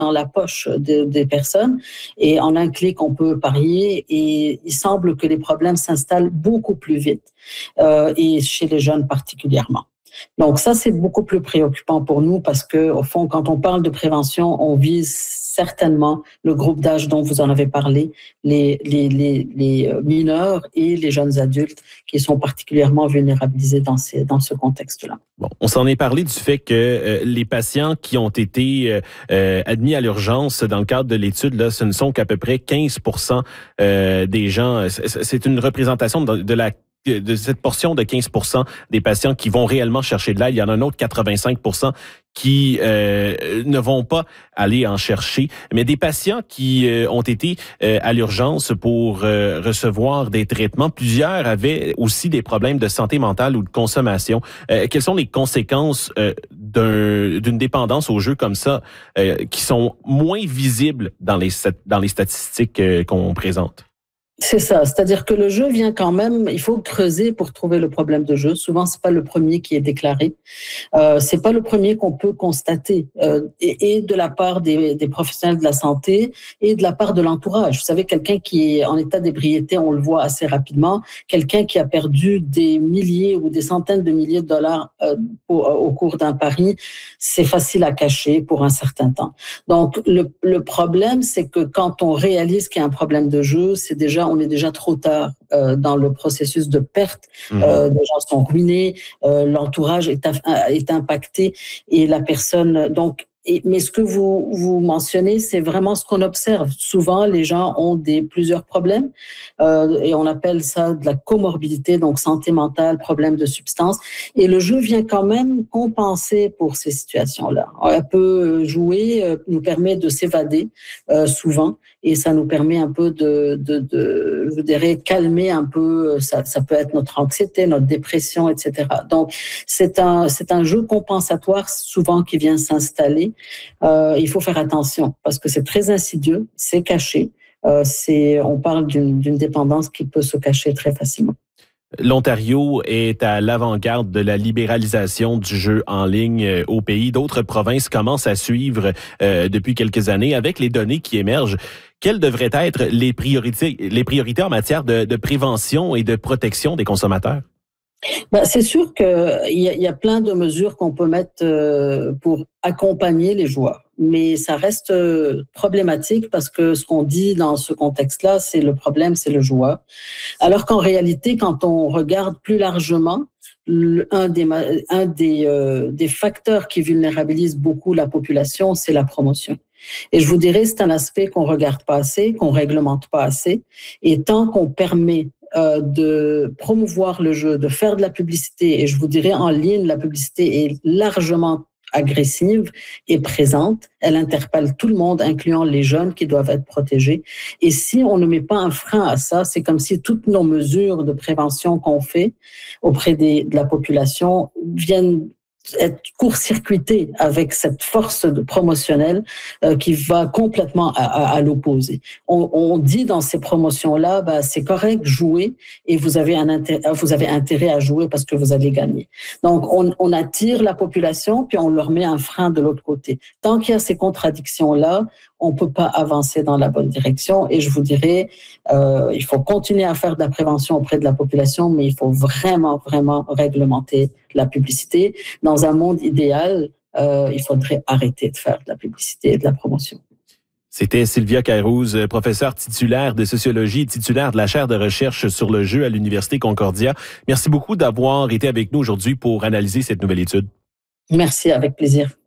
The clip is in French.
dans la poche des personnes et en un clic, on peut parier et il semble que les problèmes s'installent beaucoup plus vite et chez les jeunes particulièrement. Donc ça, c'est beaucoup plus préoccupant pour nous parce que, au fond, quand on parle de prévention, on vise certainement le groupe d'âge dont vous en avez parlé, les mineurs et les jeunes adultes qui sont particulièrement vulnérabilisés dans ce contexte-là. Bon, on s'en est parlé du fait que les patients qui ont été admis à l'urgence dans le cadre de l'étude, là, ce ne sont qu'à peu près 15% des gens. C'est une représentation de cette portion de 15% des patients qui vont réellement chercher de l'aide. Il y en a un autre 85% qui ne vont pas aller en chercher. Mais des patients qui ont été à l'urgence pour recevoir des traitements, plusieurs avaient aussi des problèmes de santé mentale ou de consommation. Quelles sont les conséquences d'une dépendance aux jeux comme ça qui sont moins visibles dans les statistiques qu'on présente? C'est ça, c'est-à-dire que le jeu vient quand même, il faut creuser pour trouver le problème de jeu. Souvent, c'est pas le premier qui est déclaré, c'est pas le premier qu'on peut constater, et de la part des professionnels de la santé et de la part de l'entourage. Vous savez, quelqu'un qui est en état d'ébriété, on le voit assez rapidement. Quelqu'un qui a perdu des milliers ou des centaines de milliers de dollars au cours d'un pari, c'est facile à cacher pour un certain temps. Donc, le problème, c'est que quand on réalise qu'il y a un problème de jeu, on est déjà trop tard dans le processus de perte. Les gens sont ruinés, l'entourage est impacté et la personne. Donc, mais ce que vous mentionnez, c'est vraiment ce qu'on observe. Souvent, les gens ont plusieurs problèmes et on appelle ça de la comorbidité, donc santé mentale, problème de substance. Et le jeu vient quand même compenser pour ces situations-là. Un peu jouer nous permet de s'évader souvent et ça nous permet un peu je dirais, calmer un peu. Ça peut être notre anxiété, notre dépression, etc. Donc, c'est un jeu compensatoire souvent qui vient s'installer. Il faut faire attention parce que c'est très insidieux, c'est caché. On parle d'une dépendance qui peut se cacher très facilement. L'Ontario est à l'avant-garde de la libéralisation du jeu en ligne au pays. D'autres provinces commencent à suivre depuis quelques années avec les données qui émergent. Quelles devraient être les priorités en matière de prévention et de protection des consommateurs? C'est sûr qu'il y a plein de mesures qu'on peut mettre pour accompagner les joueurs. Mais ça reste problématique parce que ce qu'on dit dans ce contexte-là, c'est le problème, c'est le joueur. Alors qu'en réalité, quand on regarde plus largement, un des facteurs qui vulnérabilise beaucoup la population, c'est la promotion. Et je vous dirais, c'est un aspect qu'on regarde pas assez, qu'on réglemente pas assez. Et tant qu'on permet de promouvoir le jeu, de faire de la publicité, et je vous dirais en ligne, la publicité est largement agressive et présente. Elle interpelle tout le monde, incluant les jeunes qui doivent être protégés. Et si on ne met pas un frein à ça, c'est comme si toutes nos mesures de prévention qu'on fait auprès de la population viennent être court-circuité avec cette force promotionnelle qui va complètement à l'opposé. On dit dans ces promotions-là, c'est correct, jouer et vous avez intérêt à jouer parce que vous allez gagner. Donc, on attire la population puis on leur met un frein de l'autre côté. Tant qu'il y a ces contradictions-là, on peut pas avancer dans la bonne direction. Et je vous dirais, il faut continuer à faire de la prévention auprès de la population, mais il faut vraiment, vraiment réglementer la publicité. Dans un monde idéal, il faudrait arrêter de faire de la publicité et de la promotion. C'était Sylvia Khairouz, professeure titulaire de sociologie, titulaire de la chaire de recherche sur le jeu à l'Université Concordia. Merci beaucoup d'avoir été avec nous aujourd'hui pour analyser cette nouvelle étude. Merci, avec plaisir.